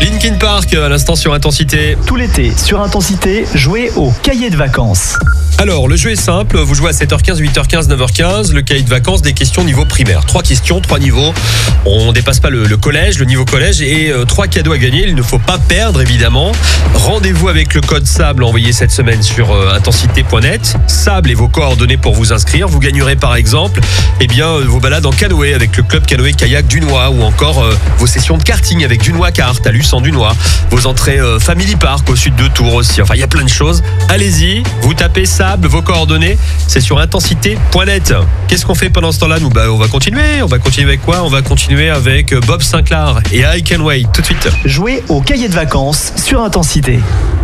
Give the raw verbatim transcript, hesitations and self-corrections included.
Linkin Park à l'instant sur Intensité. Tout l'été, sur Intensité, jouez au cahier de vacances. Alors, le jeu est simple, vous jouez à sept heures quinze, huit heures quinze, neuf heures quinze, le cahier de vacances, des questions niveau primaire. Trois questions, trois niveaux, on dépasse pas le, le collège, le niveau collège et euh, trois cadeaux à gagner, il ne faut pas perdre évidemment. Rendez-vous avec le code SABLE envoyé cette semaine sur euh, intensité point net, SABLE et vos coordonnées pour vous inscrire. Vous gagnerez par exemple eh bien, euh, vos balades en canoë avec le club canoë-kayak Dunois ou encore euh, vos sessions de karting avec Dunois Kart à Luce en Dunois, vos entrées euh, Family Park au sud de Tours aussi, enfin il y a plein de choses. Allez-y, vous tapez SABLE, vos coordonnées, c'est sur intensité point net. Qu'est-ce qu'on fait pendant ce temps-là? Nous, bah, on va continuer. On va continuer avec quoi? On va continuer avec Bob Sinclair et I Can Wait tout de suite. Jouez au cahier de vacances sur Intensité.